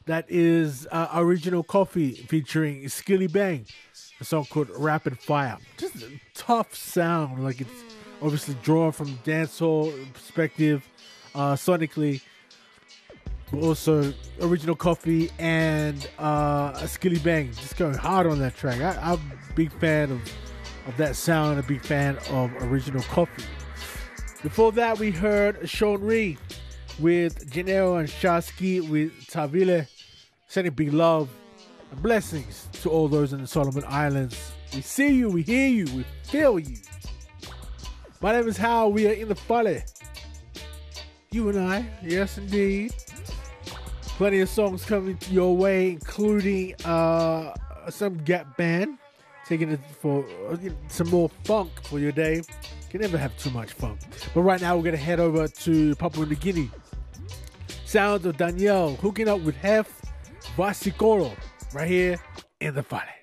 That is Original Coffee featuring Skilly Bang. A song called Rapid Fire. Just a tough sound. Like, it's obviously drawn from dancehall perspective, sonically. But also Original Coffee and Skilly Bang. Just going hard on that track. I'm a big fan of that sound. A big fan of Original Coffee. Before that, we heard Sean Ree with Janelle and Shasky with Tavile, sending big love and blessings to all those in the Solomon Islands. We see you, we hear you, we feel you. My name is Hal, we are in the Fale. You and I, yes indeed. Plenty of songs coming your way, including some Gap Band, taking it for some more funk for your day. You can never have too much funk. But right now we're going to head over to Papua New Guinea. Sounds of Danielle hooking up with Hef Vasikoro right here in the Fale.